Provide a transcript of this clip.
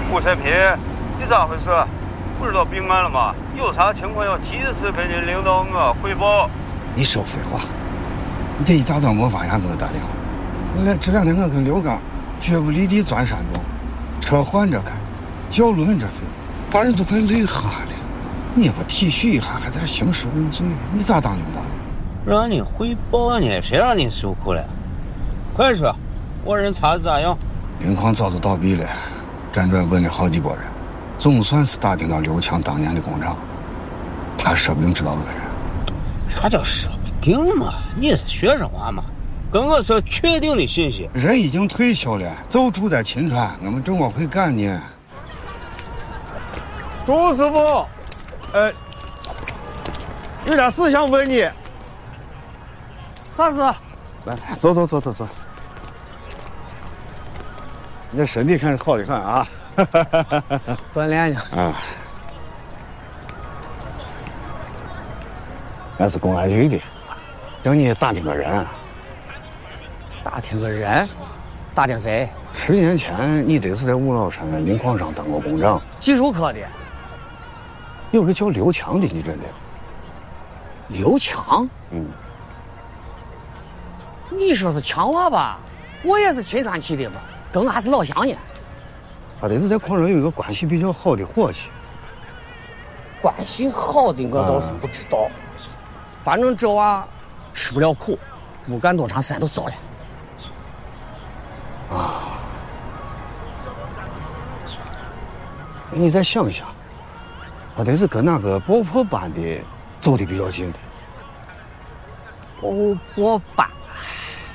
顾才平，你咋回事？不知道病案了吗？有啥情况要及时跟您领导我汇报。 你少废话！你这一大早没发现给我打电话。这2天我跟刘刚脚不离地钻山洞，车换着开，叫轮着飞，把人都快累哈了。你也不体恤一下，还在这兴师问罪，你咋当领导的？ 让你汇报呢，谁让你受苦了？快说，我人查的咋样？ 林矿早都倒闭了，辗转问了好几拨人，总算是打听到刘强当年的公账，他说不定知道个人。 啥叫说不定嘛？你是学生娃嘛？跟我说确定的信息。 人已经退休了，就住在秦川，我们正往回赶呢。 朱师傅，有点事想问你。 啥事？ 来，走。你这身体看是好的很啊， 锻炼呢。 啊，俺是公安局的，叫你打听个人。 打听个人？打听谁 ？10年前你得是在五老山林矿上当过工长， 技术科的。 有个叫刘强的，你认得？ 刘强？你说是强娃吧？我也是秦川区的吧，跟俺是老乡呢。 他得是在矿上有一个关系比较好的伙计。 关系好的我倒是不知道，反正这娃吃不了苦，不干多长时间都走了。 你再想一想，他得是跟那个爆破班的走的比较近的。 爆破班？